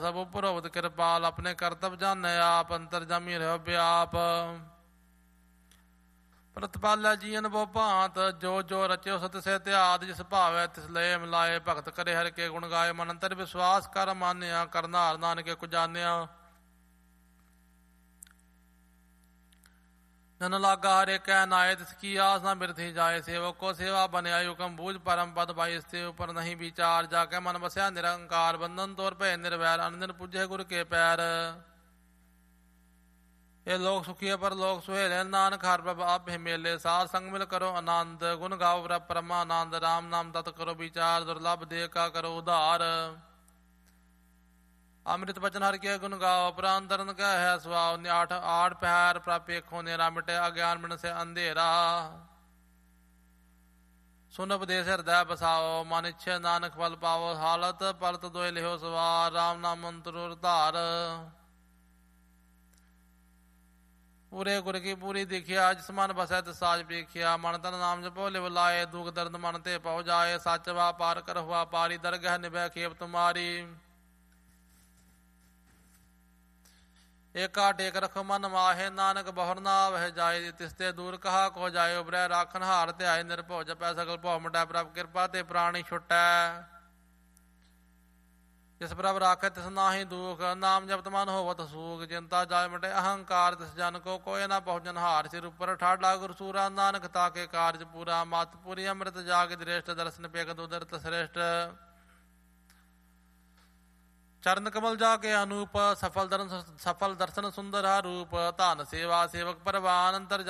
ਸਭ ਉਪਰੋਵਤ ਕਿਰਪਾਲ ਆਪਣੇ ਕਰਤਵ ਜਾਣੈ ਆਪ ਅੰਤਰ ਜਾਮੀ ਰਹਿ ਵਿਆਪ ਪ੍ਰਤਪਾਲਾ ਜੀ ਅਨੁਭਵ ਭਾਂਤ ਜੋ ਜੋ ਰਚਿਓ ਸਤ ਸੇ ਧਿਆਦ ਜਿਸ ਭਾਵੈ ਤਿਸ ਲਏ ਮਿਲਾਏ ਭਗਤ ਕਰੇ ਹਰਿ ਕੇ ਗੁਣ ਗਾਏ ਮਨ ਅੰਤਰ ਵਿਸ਼ਵਾਸ ਕਰ ਮਾਨਿਆ ਕਰਨਾਰ ਨਾਨਕੇ ਕੁ ਜਾਣਿਆ ਜਨ ਲਾਗਾ ਹਰੇ ਕਹਿ ਨਾਏ ਤਿਸ ਕੀ ਆਸ ਨਾ ਬਿਰਥੀ ਜਾਏ ਸੇਵਕ ਕੋ ਸੇਵਾ ਬਨਿਆ ਹੁਕਮ ਬੂਝ ਪਰਮ ਪਦ ਪਾਈ ਇਸਤੇ ਉਪਰ ਨਹੀਂ ਵਿਚਾਰ ਜਾ ਕੇ ਮਨ ਬਸਿਆ ਨਿਰੰਕਾਰ ਬੰਧਨ ਤੋਰ ਭੈ ਨਿਰਵੈਰ ਅਨੰਦਨ ਪੁੱਜੇ ਗੁਰ ਕੇ ਪੈਰ ਇਹ ਲੋਕ ਸੁਖੀਏ ਪਰ ਲੋਕ ਸੁਹੇਲੇ ਨਾਨਕ ਹਰਿ ਪ੍ਰਭ ਆਪੇ ਮੇਲੇ ਸਾਰ ਸੰਗ ਮਿਲ ਕਰੋ ਆਨੰਦ ਗੁਣ ਗਾਓ ਪ੍ਰਭ ਪਰਮਾਨੰਦ ਰਾਮ ਨਾਮ ਤਤ ਕਰੋ ਵਿਚਾਰ ਦੁਰਲਭ ਦੇ ਕਾ ਕਰੋ ਉਧਾਰ ਅੰਮ੍ਰਿਤ ਬਚਨ ਹਰਿ ਕੇ ਗੁਣ ਗਾਓ ਪ੍ਰਾਨ ਤਰਨ ਕਾ ਹੈ ਸੁਆਉ ਨਿਆਠ ਆਠ ਪਹਿਰ ਪ੍ਰਾਪੇਖੋ ਨੇਰਾ ਮਿਟੇ ਅਗਿਆਨ ਬਿਨ ਸੇ ਅੰਧੇਰਾ ਸੁਨ ਉਪਦੇਸ ਹਿਰਦੈ ਬਸਾਓ ਮਨ ਇੱਛੇ ਨਾਨਕ ਫਲ ਪਾਵੋ ਹਾਲਤ ਪਲਤ ਦੋਇ ਲਿਓ ਸਵਾਰ ਰਾਮ ਨਾਮ ਮੰਤਰ ਧਾਰ ਪੂਰੇ ਗੁਰ ਕੀ ਪੂਰੀ ਦੇਖਿਆ ਜਿਸ ਮਨ ਬਸੈ ਤਿਸ ਸਾਜ ਵੇਖਿਆ ਮਨ ਤਨ ਨਾਮ ਜਪੋ ਲਿਵ ਲਾਏ ਦੁਖ ਦਰਦ ਮਨ ਤੇ ਪਹੁ ਜਾਏ ਸੱਚ ਵਾਪਾਰ ਕਰ ਹੁਆ ਪਾਰੀ ਦਰਗਹਿ ਨਿਭੈ ਖੇਪ ਤੁਮਾਰੀ ਏਕਾ ਟੇਕ ਰਖੋ ਮਨ ਮਾਹੇ ਨਾਨਕ ਬਹੁਰ ਨਾ ਵਹਿ ਜਾਏ ਤਿਸਤੇ ਦੂਰ ਕਹਾ ਕੋ ਜਾਏ ਉਬਰੈ ਰਾਖਨ ਹਾਰ ਧਿਆਏ ਨਿਰਭਉ ਜਪੈ ਸਗਲ ਭਉ ਮਿਟੈ ਪ੍ਰਭ ਕਿਰਪਾ ਤੇ ਪ੍ਰਾਣੀ ਛੁਟੈ ਜਿਸ ਪ੍ਰਭ ਰਾਖੈ ਤਿਸ ਨਾਹੀ ਦੁਖ ਨਾਮ ਜਪਤ ਮਨ ਹੋਵਤ ਸੂਖ ਚਿੰਤਾ ਜਾਏ ਮਿਟੇ ਅਹੰਕਾਰ ਤਿਸ ਜਨ ਕੋ ਕੋਇ ਨਾ ਪਹੁੰਚਨ ਹਾਰ ਸਿਰ ਉੱਪਰ ਠਾਡਾ ਗੁਰ ਸੂਰਾ ਨਾਨਕ ਤਾਕੇ ਕਾਰਜ ਪੂਰਾ ਮਤ ਪੂਰੀ ਅੰਮ੍ਰਿਤ ਜਾਗ ਦ੍ਰਿਸ਼ਟ ਦਰਸ਼ਨ ਪੇਖ ਦੁਦਰਤ ਸ੍ਰੇਸ਼ਟ ਚਰਨ ਕਮਲ ਜਾ ਕੇ ਅਨੂਪ ਸਫਲ ਦਰਸ਼ਨ ਸੁੰਦਰ ਰੂਪ ਧਨ ਸੇਵਾ ਸੇਵਕ ਪਰਵਾਨ ਅੰਤਰ